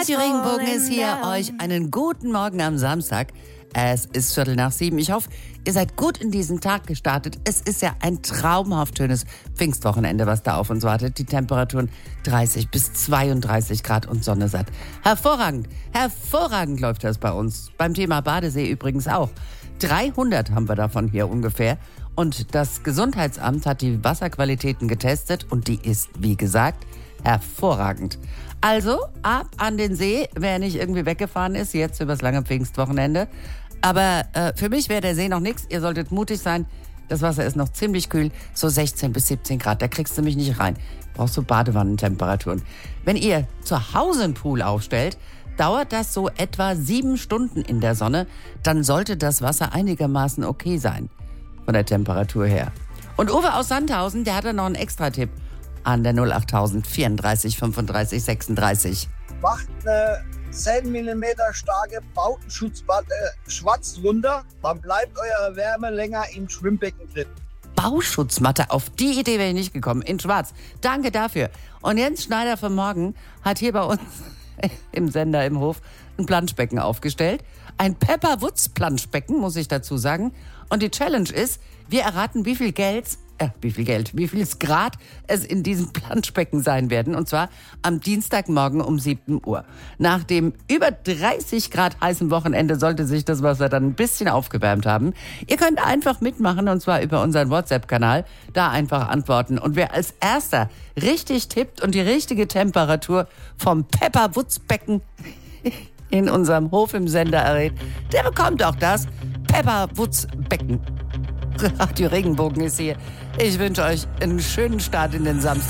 Radio Regenbogen ist hier. Euch einen guten Morgen am Samstag. Es ist 6:15. Ich hoffe, ihr seid gut in diesen Tag gestartet. Es ist ja ein traumhaft schönes Pfingstwochenende, was da auf uns wartet. Die Temperaturen 30 bis 32 Grad und Sonne satt. Hervorragend, hervorragend läuft das bei uns. Beim Thema Badesee übrigens auch. 300 haben wir davon hier ungefähr. Und das Gesundheitsamt hat die Wasserqualitäten getestet und die ist, wie gesagt, hervorragend. Also ab an den See, wer nicht irgendwie weggefahren ist, jetzt übers lange Pfingstwochenende. Aber für mich wäre der See noch nichts. Ihr solltet mutig sein. Das Wasser ist noch ziemlich kühl, so 16 bis 17 Grad. Da kriegst du mich nicht rein. Brauchst du Badewannentemperaturen. Wenn ihr zu Hause einen Pool aufstellt, dauert das so etwa 7 Stunden in der Sonne. Dann sollte das Wasser einigermaßen okay sein, von der Temperatur her. Und Uwe aus Sandhausen, der hat da noch einen Extra-Tipp an der 08000 34 35 36. Macht eine 10 mm starke Bautenschutzmatte schwarz runter, dann bleibt eure Wärme länger im Schwimmbecken drin. Bauschutzmatte, auf die Idee wäre ich nicht gekommen, in schwarz. Danke dafür. Und Jens Schneider von Morgen hat hier bei uns im Sender im Hof ein Planschbecken aufgestellt. Ein Pepper-Woods-Planschbecken, muss ich dazu sagen. Und die Challenge ist, wir erraten, wie viel viel Grad es in diesem Planschbecken sein werden. Und zwar am Dienstagmorgen um 7 Uhr. Nach dem über 30 Grad heißen Wochenende sollte sich das Wasser dann ein bisschen aufgewärmt haben. Ihr könnt einfach mitmachen und zwar über unseren WhatsApp-Kanal. Da einfach antworten. Und wer als Erster richtig tippt und die richtige Temperatur vom Pepper-Woods-Becken in unserem Hof im Sender errät, der bekommt auch das Pepper-Woods-Becken. Radio Regenbogen ist hier. Ich wünsche euch einen schönen Start in den Samstag.